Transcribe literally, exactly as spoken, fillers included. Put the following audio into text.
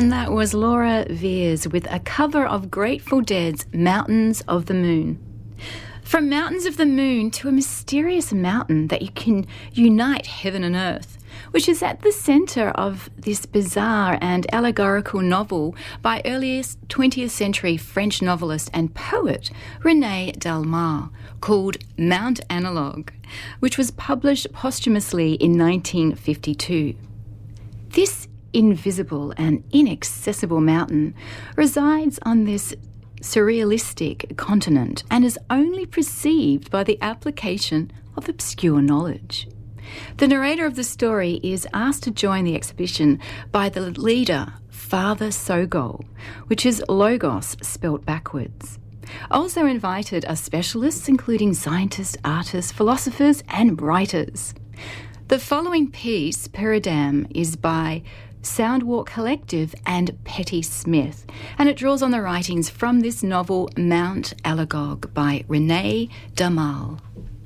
And that was Laura Veers with a cover of Grateful Dead's Mountains of the Moon. From Mountains of the Moon to a mysterious mountain that you can unite heaven and earth, which is at the centre of this bizarre and allegorical novel by earliest twentieth century French novelist and poet René Delmar, called Mount Analog, which was published posthumously in nineteen fifty-two. This invisible and inaccessible mountain resides on this surrealistic continent and is only perceived by the application of obscure knowledge. The narrator of the story is asked to join the exhibition by the leader, Father Sogol, which is Logos spelt backwards. Also invited are specialists including scientists, artists, philosophers and writers. The following piece, Peridam, is by Soundwalk Collective and Petty Smith, and it draws on the writings from this novel Mount Alagog by René Delmar.